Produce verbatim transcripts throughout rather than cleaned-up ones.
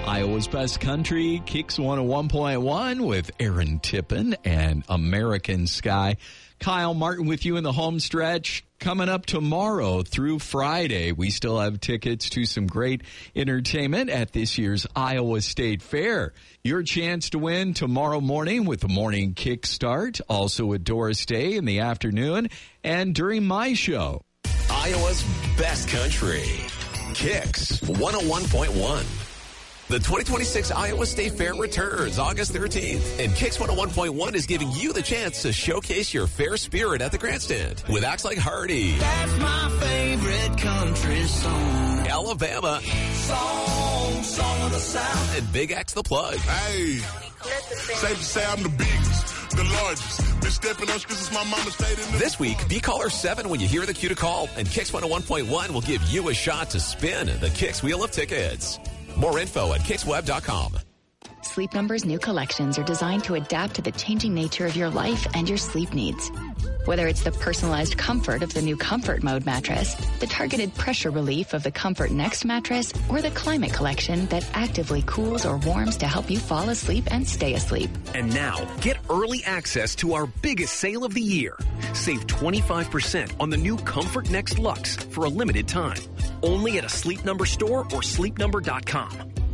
Iowa's Best Country, Kicks one oh one point one with Aaron Tippin and American Sky. Kyle Martin with you in the home stretch. Coming up tomorrow through Friday, we still have tickets to some great entertainment at this year's Iowa State Fair. Your chance to win tomorrow morning with the morning kickstart, also at Doris Day in the afternoon, and during my show. Iowa's Best Country, Kicks one oh one point one. The twenty twenty-six Iowa State Fair returns August thirteenth, and Kicks one oh one point one is giving you the chance to showcase your fair spirit at the grandstand with acts like Hardy. That's my favorite country song. Alabama. Song, song of the South. And Big X the Plug. Hey, safe to say I'm the biggest, the largest. Been stepping up since my mama stayed in the... This week, be caller seven when you hear the cue to call, and Kicks one oh one point one will give you a shot to spin the Kicks Wheel of Tickets. More info at kicks web dot com. Sleep Number's new collections are designed to adapt to the changing nature of your life and your sleep needs. Whether it's the personalized comfort of the new Comfort Mode mattress, the targeted pressure relief of the Comfort Next mattress, or the Climate Collection that actively cools or warms to help you fall asleep and stay asleep. And now, get early access to our biggest sale of the year. Save twenty-five percent on the new Comfort Next Luxe for a limited time. Only at a Sleep Number store or sleep number dot com.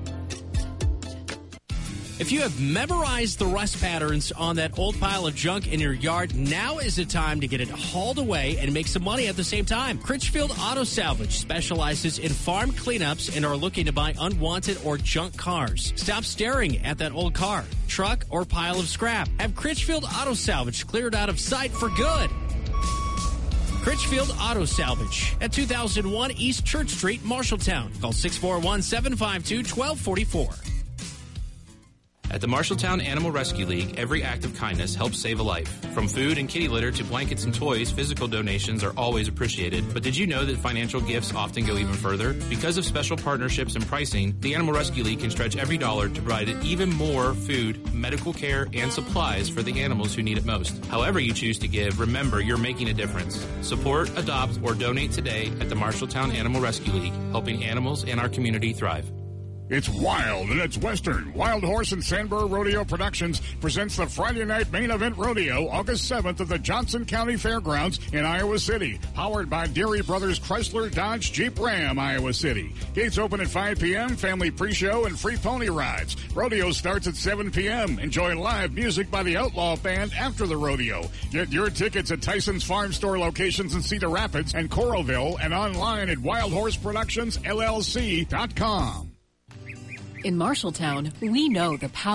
If you have memorized the rust patterns on that old pile of junk in your yard, now is the time to get it hauled away and make some money at the same time. Critchfield Auto Salvage specializes in farm cleanups and are looking to buy unwanted or junk cars. Stop staring at that old car, truck, or pile of scrap. Have Critchfield Auto Salvage cleared out of sight for good. Critchfield Auto Salvage at two thousand one East Church Street, Marshalltown. Call six four one, seven five two, one two four four. At the Marshalltown Animal Rescue League, every act of kindness helps save a life. From food and kitty litter to blankets and toys, physical donations are always appreciated. But did you know that financial gifts often go even further? Because of special partnerships and pricing, the Animal Rescue League can stretch every dollar to provide even more food, medical care, and supplies for the animals who need it most. However you choose to give, remember you're making a difference. Support, adopt, or donate today at the Marshalltown Animal Rescue League, helping animals and our community thrive. It's wild and it's Western. Wild Horse and Sandburr Rodeo Productions presents the Friday Night Main Event Rodeo, August seventh at the Johnson County Fairgrounds in Iowa City. Powered by Deary Brothers Chrysler Dodge Jeep Ram, Iowa City. Gates open at five p.m., family pre-show and free pony rides. Rodeo starts at seven p.m. Enjoy live music by the Outlaw Band after the rodeo. Get your tickets at Tyson's Farm Store locations in Cedar Rapids and Coralville and online at wild horse productions l l c dot com. In Marshalltown, we know the power